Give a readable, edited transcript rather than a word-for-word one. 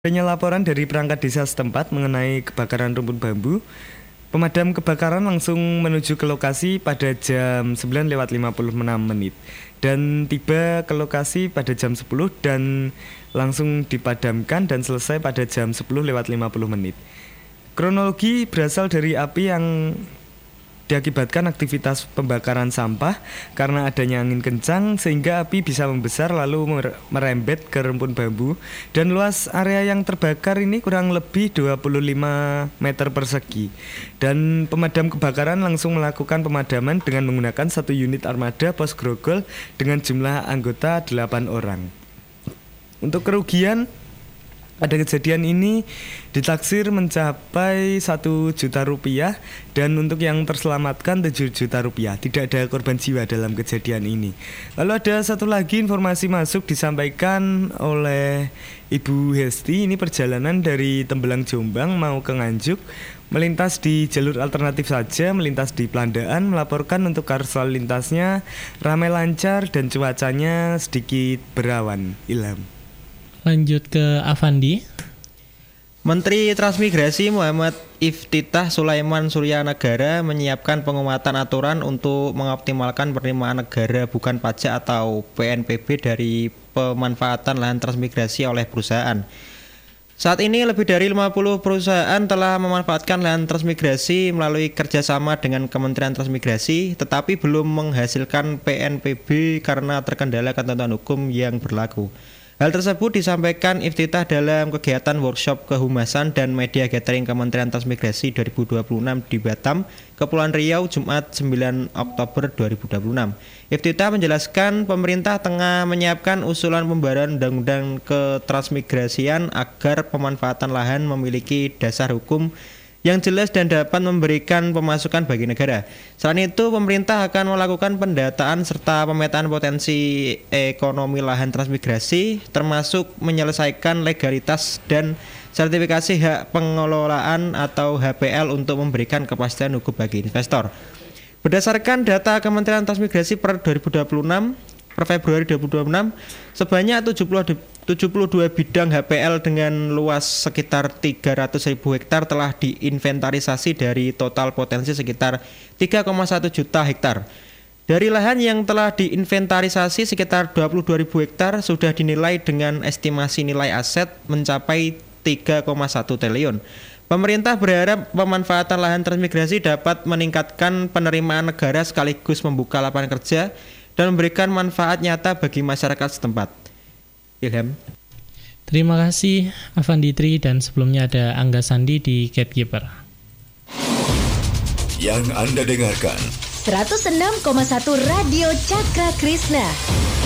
Adanya laporan dari perangkat desa setempat mengenai kebakaran rumpun bambu, pemadam kebakaran langsung menuju ke lokasi pada jam 9:56 dan tiba ke lokasi pada jam 10 dan langsung dipadamkan dan selesai pada jam 10:50. Kronologi berasal dari api yang diakibatkan aktivitas pembakaran sampah karena adanya angin kencang sehingga api bisa membesar lalu merembet ke rumpun bambu dan luas area yang terbakar ini kurang lebih 25 meter persegi dan pemadam kebakaran langsung melakukan pemadaman dengan menggunakan satu unit armada pos grogol dengan jumlah anggota 8 orang. Untuk kerugian pada kejadian ini ditaksir mencapai 1 juta rupiah dan untuk yang terselamatkan 7 juta rupiah. Tidak ada korban jiwa dalam kejadian ini. Lalu ada satu lagi informasi masuk disampaikan oleh Ibu Hesti. Ini perjalanan dari Tembelang Jombang mau ke Nganjuk, melintas di jalur alternatif saja, melintas di Pelandaan, melaporkan untuk arus lalu lintasnya ramai lancar dan cuacanya sedikit berawan. Ilham. Lanjut ke Avandi. Menteri Transmigrasi Muhammad Iftitah Sulaiman Suryanegara menyiapkan penguatan aturan untuk mengoptimalkan penerimaan negara bukan pajak atau PNBP dari pemanfaatan lahan transmigrasi oleh perusahaan. Saat ini lebih dari 50 perusahaan telah memanfaatkan lahan transmigrasi melalui kerjasama dengan Kementerian Transmigrasi, tetapi belum menghasilkan PNBP karena terkendala ketentuan hukum yang berlaku. Hal tersebut disampaikan Iftitah dalam kegiatan workshop kehumasan dan media gathering Kementerian Transmigrasi 2026 di Batam, Kepulauan Riau, Jumat 9 Oktober 2026. Iftitah menjelaskan pemerintah tengah menyiapkan usulan pembaharuan undang-undang ketransmigrasian agar pemanfaatan lahan memiliki dasar hukum yang jelas dan dapat memberikan pemasukan bagi negara. Selain itu, pemerintah akan melakukan pendataan serta pemetaan potensi ekonomi lahan transmigrasi, termasuk menyelesaikan legalitas dan sertifikasi hak pengelolaan atau HPL untuk memberikan kepastian hukum bagi investor. Berdasarkan data Kementerian Transmigrasi per Februari 2026, sebanyak 72 bidang HPL dengan luas sekitar 300.000 hektar telah diinventarisasi dari total potensi sekitar 3,1 juta hektar. Dari lahan yang telah diinventarisasi sekitar 22.000 hektar sudah dinilai dengan estimasi nilai aset mencapai 3,1 triliun. Pemerintah berharap pemanfaatan lahan transmigrasi dapat meningkatkan penerimaan negara sekaligus membuka lapangan kerja dan memberikan manfaat nyata bagi masyarakat setempat. Ilham. Terima kasih Avandi Tri, dan sebelumnya ada Angga Sandi di Gatekeeper. Yang Anda dengarkan 106,1 Radio Cakra Krishna.